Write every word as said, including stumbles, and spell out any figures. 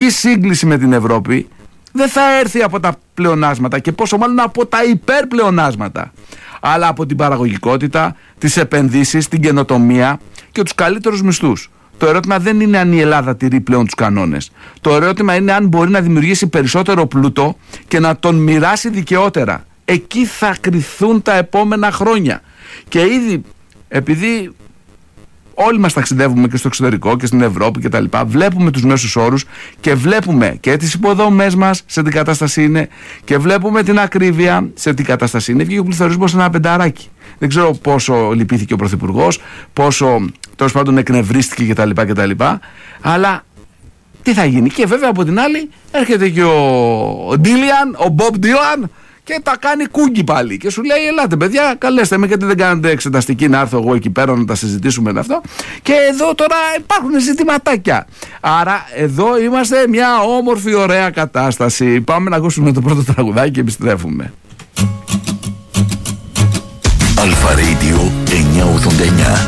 αυτή σύγκληση με την Ευρώπη δεν θα έρθει από τα πλεονάσματα και πόσο μάλλον από τα υπερπλεονάσματα, αλλά από την παραγωγικότητα, τις επενδύσεις, την καινοτομία και τους καλύτερους μισθούς. Το ερώτημα δεν είναι αν η Ελλάδα τηρεί πλέον τους κανόνες. Το ερώτημα είναι αν μπορεί να δημιουργήσει περισσότερο πλούτο και να τον μοιράσει δικαιότερα. Εκεί θα κριθούν τα επόμενα χρόνια. Και ήδη, επειδή όλοι μας ταξιδεύουμε και στο εξωτερικό και στην Ευρώπη και τα λοιπά, βλέπουμε τους μέσους όρους και βλέπουμε και τις υποδομές μας σε τι κατάσταση είναι και βλέπουμε την ακρίβεια σε τι κατάσταση είναι. Βγήκε ο πληθωρισμός ένα πενταράκι. Δεν ξέρω πόσο λυπήθηκε ο Πρωθυπουργός, πόσο τέλος πάντων εκνευρίστηκε κτλ, κτλ. Αλλά τι θα γίνει. Και βέβαια από την άλλη έρχεται και ο Ντίλιαν, ο Μπομπ Ντίλαν, και τα κάνει κούγκι πάλι. Και σου λέει: ελάτε, παιδιά, καλέστε με, γιατί δεν κάνετε εξεταστική να έρθω εγώ εκεί πέρα να τα συζητήσουμε με αυτό. Και εδώ τώρα υπάρχουν ζητηματάκια. Άρα εδώ είμαστε μια όμορφη, ωραία κατάσταση. Πάμε να ακούσουμε το πρώτο τραγουδάκι και επιστρέφουμε. Αλφα Radio εννιακόσια ογδόντα εννιά.